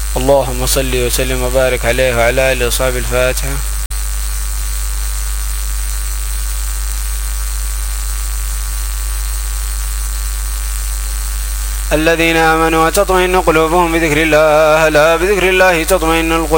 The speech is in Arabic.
اللهم صل وسلم وبارك عليه وعلى آله وصحبه. الفاتحة. الذين آمنوا وتطمئن قلوبهم بذكر الله، لا بذكر الله تطمئن القلوب.